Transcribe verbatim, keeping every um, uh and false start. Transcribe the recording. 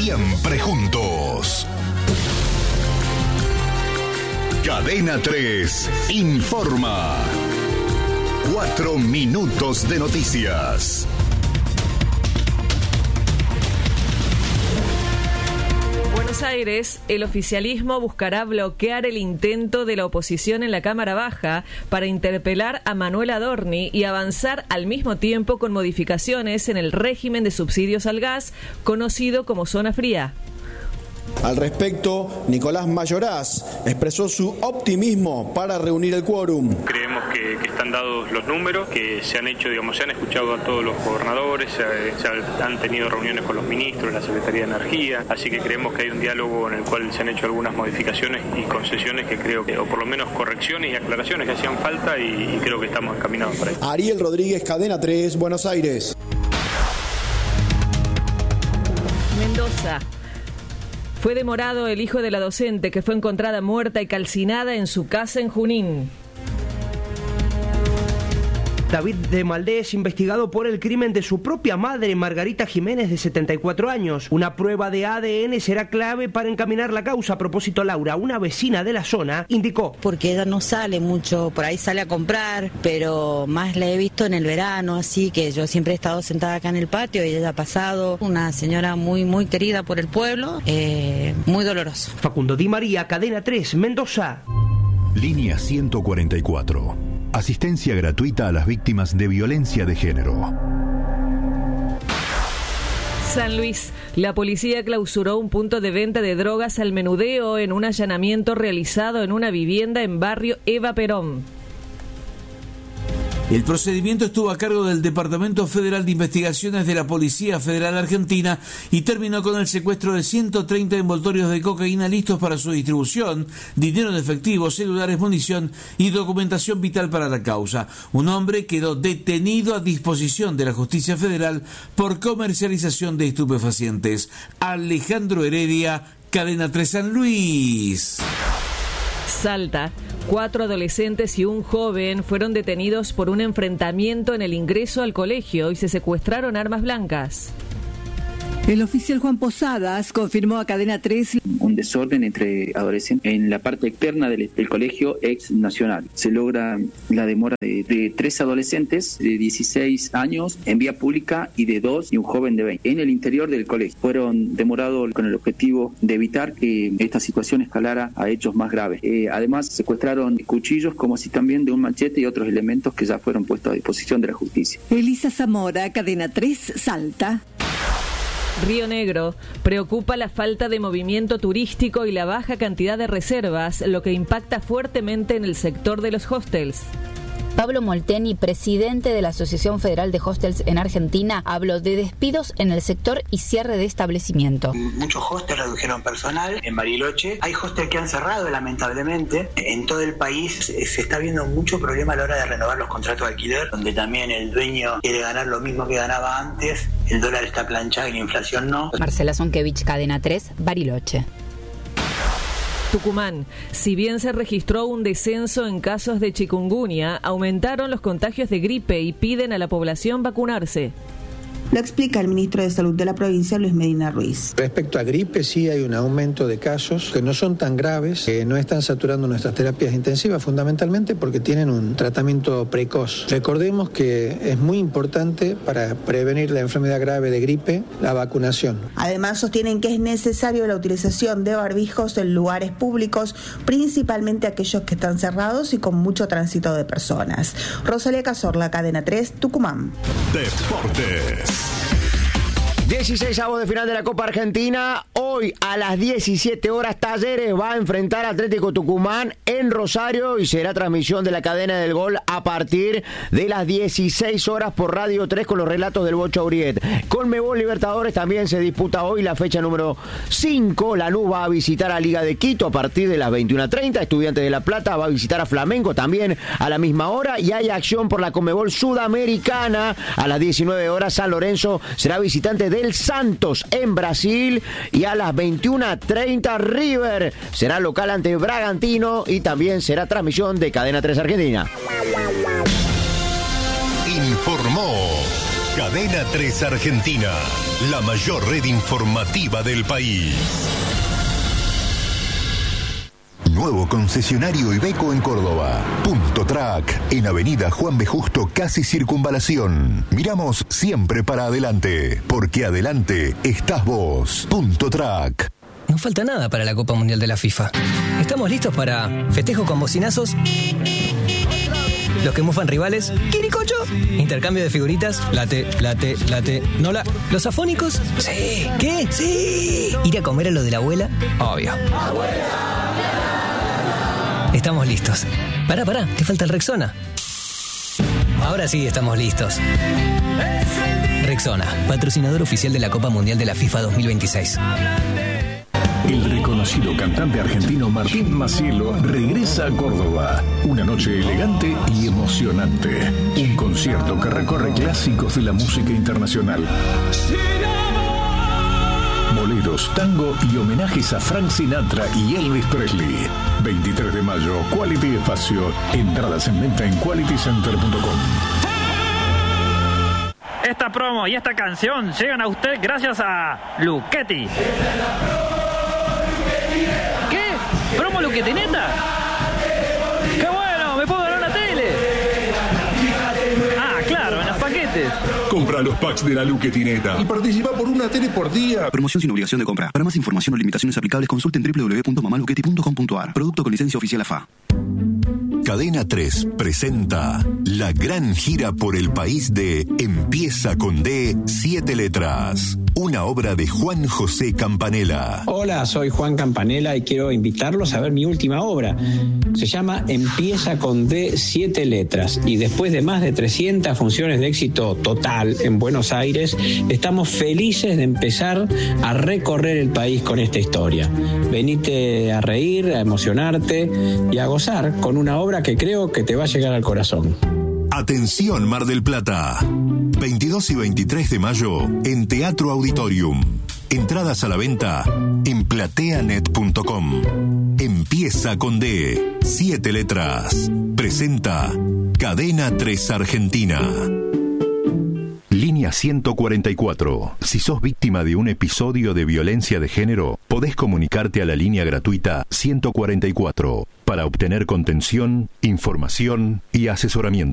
siempre juntos. Cadena tres informa. Cuatro minutos de noticias. Buenos Aires, el oficialismo buscará bloquear el intento de la oposición en la Cámara Baja para interpelar a Manuel Adorni y avanzar al mismo tiempo con modificaciones en el régimen de subsidios al gas, conocido como zona fría. Al respecto, Nicolás Mayoraz expresó su optimismo para reunir el quórum. Creemos que, que están dados los números, que se han hecho, digamos, se han escuchado a todos los gobernadores, se, se han tenido reuniones con los ministros, la Secretaría de Energía, así que creemos que hay un diálogo en el cual se han hecho algunas modificaciones y concesiones que creo que, o por lo menos correcciones y aclaraciones que hacían falta y, y creo que estamos encaminados para eso. Ariel Rodríguez, Cadena tres, Buenos Aires. Mendoza. Fue demorado el hijo de la docente que fue encontrada muerta y calcinada en su casa en Junín. David de Maldés, investigado por el crimen de su propia madre, Margarita Jiménez, de setenta y cuatro años. Una prueba de A D N será clave para encaminar la causa. A propósito, Laura, una vecina de la zona, indicó: porque ella no sale mucho, por ahí sale a comprar, pero más la he visto en el verano, así que yo siempre he estado sentada acá en el patio y ella ha pasado. Una señora muy, muy querida por el pueblo, eh, muy doloroso. Facundo Di María, Cadena tres, Mendoza. Línea ciento cuarenta y cuatro. Asistencia gratuita a las víctimas de violencia de género. San Luis. La policía clausuró un punto de venta de drogas al menudeo en un allanamiento realizado en una vivienda en barrio Eva Perón. El procedimiento estuvo a cargo del Departamento Federal de Investigaciones de la Policía Federal Argentina y terminó con el secuestro de ciento treinta envoltorios de cocaína listos para su distribución, dinero en efectivo, celulares, munición y documentación vital para la causa. Un hombre quedó detenido a disposición de la Justicia Federal por comercialización de estupefacientes. Alejandro Heredia, Cadena tres San Luis. Salta. Cuatro adolescentes y un joven fueron detenidos por un enfrentamiento en el ingreso al colegio y se secuestraron armas blancas. El oficial Juan Posadas confirmó a Cadena tres un desorden entre adolescentes en la parte externa del, del colegio ex nacional. Se logra la demora de, de tres adolescentes de dieciséis años en vía pública y de dos y un joven de veinte en el interior del colegio. Fueron demorados con el objetivo de evitar que esta situación escalara a hechos más graves. Eh, además, secuestraron cuchillos, como así también de un machete y otros elementos que ya fueron puestos a disposición de la justicia. Elisa Zamora, Cadena tres, Salta. Río Negro. Preocupa la falta de movimiento turístico y la baja cantidad de reservas, lo que impacta fuertemente en el sector de los hostels. Pablo Molteni, presidente de la Asociación Federal de Hostels en Argentina, habló de despidos en el sector y cierre de establecimiento. Muchos hostels redujeron personal. En Bariloche hay hostels que han cerrado, lamentablemente. En todo el país se está viendo mucho problema a la hora de renovar los contratos de alquiler, donde también el dueño quiere ganar lo mismo que ganaba antes. El dólar está planchado y la inflación no. Marcela Zonkevich, Cadena tres, Bariloche. Tucumán. Si bien se registró un descenso en casos de chikungunya, aumentaron los contagios de gripe y piden a la población vacunarse. Lo explica el ministro de Salud de la provincia, Luis Medina Ruiz. Respecto a gripe, sí hay un aumento de casos que no son tan graves, que no están saturando nuestras terapias intensivas, fundamentalmente porque tienen un tratamiento precoz. Recordemos que es muy importante para prevenir la enfermedad grave de gripe la vacunación. Además, sostienen que es necesario la utilización de barbijos en lugares públicos, principalmente aquellos que están cerrados y con mucho tránsito de personas. Rosalía Cazorla, Cadena tres, Tucumán. Deportes. dieciséis avos de final de la Copa Argentina. Hoy a las diecisiete horas Talleres va a enfrentar a Atlético Tucumán en Rosario y será transmisión de la cadena del gol a partir de las dieciséis horas por Radio tres con los relatos del Bocha Uriet. Conmebol Libertadores también se disputa hoy la fecha número cinco. Lanús va a visitar a Liga de Quito a partir de las veintiuna treinta. Estudiantes de La Plata va a visitar a Flamengo también a la misma hora. Y hay acción por la Conmebol Sudamericana. A las diecinueve horas San Lorenzo será visitante del Santos en Brasil. Y a las veintiuna treinta River será local ante Bragantino y también será transmisión de Cadena tres Argentina. Informó Cadena tres Argentina, la mayor red informativa del país. Nuevo concesionario Iveco en Córdoba. Punto Track, en Avenida Juan B. Justo, casi Circunvalación. Miramos siempre para adelante, porque adelante estás vos. Punto Track. No falta nada para la Copa Mundial de la FIFA. Estamos listos para festejos con bocinazos, los que mufan rivales, ¡quiricocho! Intercambio de figuritas, late, late, late, nola. ¿Los afónicos? Sí. ¿Qué? Sí. ¿Ir a comer a lo de la abuela? Obvio. Estamos listos. Pará, pará, te falta el Rexona. Ahora sí estamos listos. Rexona, patrocinador oficial de la Copa Mundial de la FIFA dos mil veintiséis. El reconocido cantante argentino Martín Macielo regresa a Córdoba. Una noche elegante y emocionante. Un concierto que recorre clásicos de la música internacional. Boleros, tango y homenajes a Frank Sinatra y Elvis Presley. veintitrés de mayo, Quality Espacio. Entradas en venta en quality center punto com. Esta promo y esta canción llegan a usted gracias a Luchetti. ¿Qué? ¿Promo Luchetti neta? ¡Qué bueno! ¡Me puedo ganar una tele! Ah, claro, en los paquetes. Compra los packs de la Luchetti neta y participa por una tele por día. Promoción sin obligación de compra. Para más información o limitaciones aplicables, consulten doble u doble u doble u punto mamaluchetti punto com punto a r. Producto con licencia oficial A F A. Cadena tres presenta la gran gira por el país de Empieza con D, siete letras. Una obra de Juan José Campanella. Hola, soy Juan Campanella y quiero invitarlos a ver mi última obra. Se llama Empieza con D, siete letras. Y después de más de trescientas funciones de éxito total en Buenos Aires, estamos felices de empezar a recorrer el país con esta historia. Venite a reír, a emocionarte y a gozar con una obra que creo que te va a llegar al corazón. Atención, Mar del Plata. veintidós y veintitrés de mayo en Teatro Auditorium. Entradas a la venta en plateanet punto com. Empieza con D, siete letras. Presenta Cadena tres Argentina. Línea ciento cuarenta y cuatro. Si sos víctima de un episodio de violencia de género, podés comunicarte a la línea gratuita ciento cuarenta y cuatro para obtener contención, información y asesoramiento.